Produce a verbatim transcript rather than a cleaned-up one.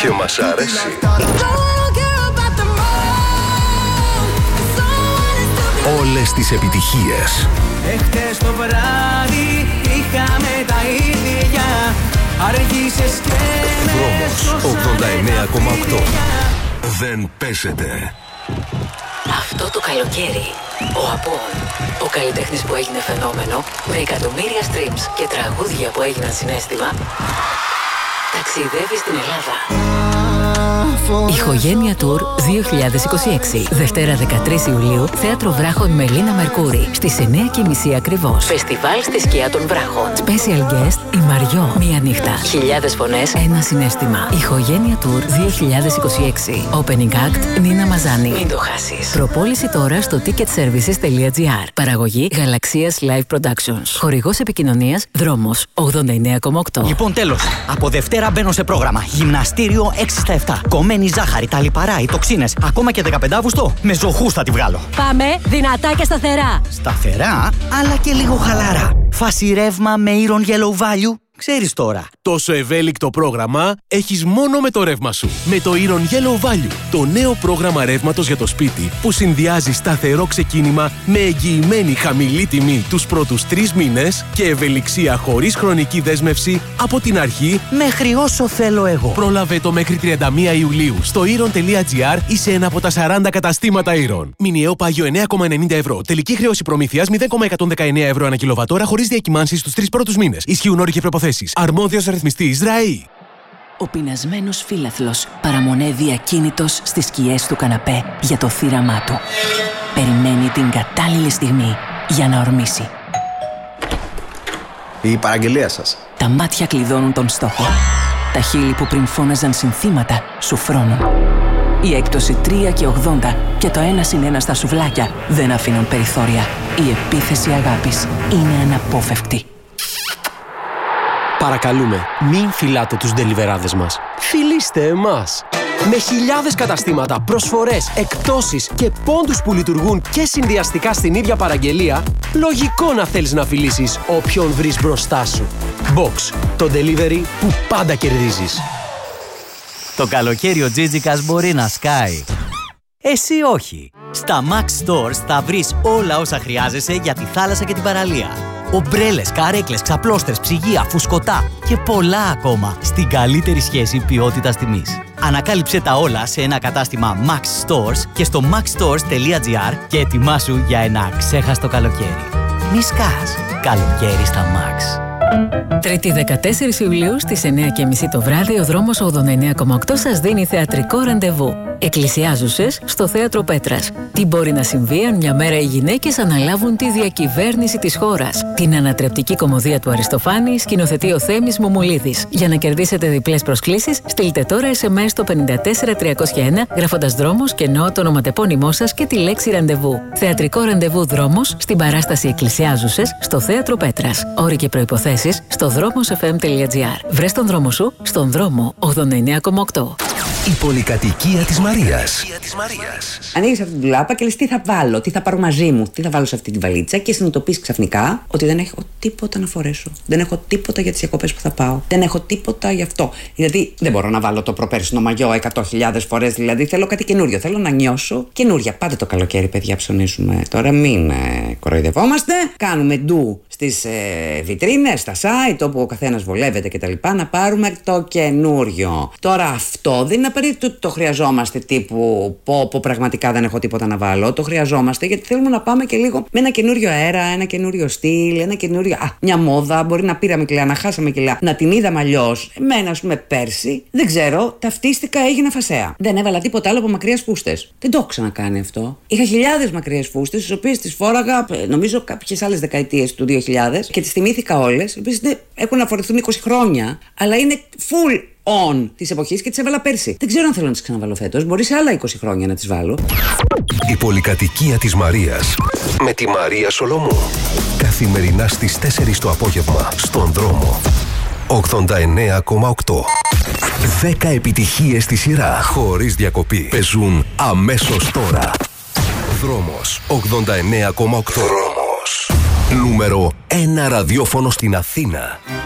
Και μας άρεσε. Όλες τις επιτυχίες. Εχθές το βράδυ είχαμε τα ίδια. Αργήσες και με Δρόμος ογδόντα εννέα κόμμα οκτώ. Δεν παίζεται. Αυτό το καλοκαίρι, ο Απόν, ο καλλιτέχνης που έγινε φαινόμενο, με εκατομμύρια streams και τραγούδια που έγιναν συναίσθημα, ταξιδεύει στην Ελλάδα. Ηχογένεια Tour δύο χιλιάδες είκοσι έξι. Δευτέρα δεκατρείς Ιουλίου, Θέατρο Βράχων Μελίνα Μερκούρη. Στις εννιά και μισή ακριβώς. Φεστιβάλ στη σκιά των Βράχων. Special guest η Μαριό. Μία νύχτα. Χιλιάδες φωνές, ένα συναίσθημα. Ηχογένεια Tour δύο χιλιάδες είκοσι έξι. Opening act Νίνα Μαζάνη. Μην το χάσεις. Προπόληση τώρα στο ticket services τελεία τζι άρ. Παραγωγή Γαλαξίας Live Productions. Χορηγός επικοινωνίας Δρόμος ογδόντα εννέα κόμμα οκτώ. Λοιπόν, τέλος. Από Δευτέρα μπαίνω σε πρόγραμμα. Γυμναστήριο έξι στα επτά. Κομμένη ζάχαρη, τα λιπαρά, οι τοξίνες. Ακόμα και δεκαπέντε Αυγούστου με ζωχούς θα τη βγάλω. Πάμε δυνατά και σταθερά. Σταθερά, αλλά και λίγο χαλαρά. Φάση ρεύμα με Iron Yellow Value. Ξέρεις τώρα. Τόσο ευέλικτο πρόγραμμα έχεις μόνο με το ρεύμα σου. Με το Iron Yellow Value, το νέο πρόγραμμα ρεύματος για το σπίτι που συνδυάζει σταθερό ξεκίνημα με εγγυημένη χαμηλή τιμή τους πρώτους τρεις μήνες και ευελιξία χωρίς χρονική δέσμευση από την αρχή μέχρι όσο θέλω εγώ. Πρόλαβε το μέχρι τριάντα μία Ιουλίου στο iron τελεία τζι άρ ή σε ένα από τα σαράντα καταστήματα Iron. Μηνιαίο πάγιο εννέα κόμμα ενενήντα ευρώ. Τελική χρέωση προμήθειας μηδέν κόμμα εκατόν δεκαεννέα ευρώ ανά κιλοβατόρα χωρίς διακυμάνσεις στους τρεις πρώτους μήνες. Ισχύουν όροι και προποθέσεις. Αρμόδιος ρυθμιστής ΡΑΗ. Ο πεινασμένος φίλαθλος παραμονεύει ακίνητος στις σκιές του καναπέ για το θύραμά του. Περιμένει την κατάλληλη στιγμή για να ορμήσει. Η παραγγελία σας. Τα μάτια κλειδώνουν τον στόχο. Τα χείλη που πριν φώναζαν συνθήματα σου φρώνουν. Η έκπτωση τρία και ογδόντα και το ένα συν ένα στα σουβλάκια δεν αφήνουν περιθώρια. Η επίθεση αγάπης είναι αναπόφευκτη. Παρακαλούμε, μην φυλάτε τους ντελιβεράδες μας. Φιλήστε εμάς. Με χιλιάδες καταστήματα, προσφορές, εκπτώσεις και πόντους που λειτουργούν και συνδυαστικά στην ίδια παραγγελία, λογικό να θέλεις να φιλήσεις όποιον βρεις μπροστά σου. Box, το delivery που πάντα κερδίζεις. Το καλοκαίρι ο Τζίτζικας μπορεί να σκάει. Εσύ όχι. Στα Max Stores θα βρεις όλα όσα χρειάζεσαι για τη θάλασσα και την παραλία. Ομπρέλες, καρέκλες, ξαπλώστρες, ψυγεία, φουσκωτά και πολλά ακόμα στην καλύτερη σχέση ποιότητας τιμής. Ανακάλυψε τα όλα σε ένα κατάστημα Max Stores και στο max stores τελεία τζι άρ και ετοιμάσου για ένα ξέχαστο καλοκαίρι. Μη σκάς. Καλοκαίρι στα Max. Τρίτη δεκατέσσερις Ιουλίου στις εννιά και μισή το βράδυ ο Δρόμος ογδόντα εννέα κόμμα οκτώ σας δίνει θεατρικό ραντεβού. Εκκλησιάζουσες στο Θέατρο Πέτρας. Τι μπορεί να συμβεί αν μια μέρα οι γυναίκες αναλάβουν τη διακυβέρνηση της χώρας. Την ανατρεπτική κωμωδία του Αριστοφάνη σκηνοθετεί ο Θέμης Μουμουλίδης. Για να κερδίσετε διπλές προσκλήσεις, στείλτε τώρα ες εμ ες στο πέντε τέσσερα τριακόσια ένα γράφοντας Δρόμος και εννοώ το ονοματεπώνυμό σας και τη λέξη ραντεβού. Θεατρικό ραντεβού Δρόμος στην παράσταση Εκκλησιάζουσες στο Θέατρο Πέτρας. Όροι και προϋποθέσεις στο δρόμος εφ εμ τελεία τζι άρ. Βρες τον δρόμο σου στον δρόμο ογδόντα εννέα κόμμα οκτώ. Η πολυκατοικία της Μαρίας. Ανοίγεις αυτή την τουλάπα και λες τι θα βάλω, τι θα πάρω μαζί μου, τι θα βάλω σε αυτή τη βαλίτσα και συνειδητοποιείς ξαφνικά ότι δεν έχω τίποτα να φορέσω. Δεν έχω τίποτα για τις διακοπές που θα πάω. Δεν έχω τίποτα γι' αυτό. Δηλαδή δεν μπορώ να βάλω το προπέρσινο μαγιό εκατό χιλιάδες φορές. Δηλαδή θέλω κάτι καινούριο. Θέλω να νιώσω καινούρια. Πάντα το καλοκαίρι, παιδιά, ψωνίζουμε. Τώρα μην ε, κοροϊδευόμαστε. Κάνουμε ντου στις ε, βιτρίνες, στα site, όπου ο καθένας βολεύεται κτλ. Να πάρουμε το καινούριο. Τώρα αυτό δεν είναι απαραίτητο ότι το χρειαζόμαστε τύπου πω, πω πραγματικά δεν έχω τίποτα να βάλω. Το χρειαζόμαστε γιατί θέλουμε να πάμε και λίγο με ένα καινούριο αέρα, ένα καινούριο στυλ, ένα καινούριο. Α, μια μόδα. Μπορεί να πήραμε κιλά, να χάσαμε κιλά, να την είδαμε αλλιώς. Εμένα, α πούμε, πέρσι, δεν ξέρω, ταυτίστηκα, έγινα φασαία. Δεν έβαλα τίποτα άλλο από μακριές φούστες. Δεν το έχω ξανακάνει αυτό. Είχα χιλιάδες μακριές φούστες, τις οποίες τις φόραγα, νομίζω, κάποιες άλλες δεκαετίες του δύο χιλιάδες και τις θυμήθηκα όλες. Οι οποίες έχουν να φορεθούν είκοσι χρόνια, αλλά είναι full on της εποχής και τις έβαλα πέρσι. Δεν ξέρω αν θέλω να τις ξαναβάλω φέτος. Μπορεί σε άλλα είκοσι χρόνια να τις βάλω. Η πολυκατοικία της Μαρίας. Με τη Μαρία Σολομού. Καθημερινά στις τέσσερις το απόγευμα. Στον δρόμο. ογδόντα εννέα κόμμα οκτώ. δέκα επιτυχίες στη σειρά. Χωρίς διακοπή. Παίζουν αμέσως τώρα. Δρόμος ογδόντα εννέα κόμμα οκτώ. Δρόμος. Νούμερο ένα ραδιόφωνο στην Αθήνα.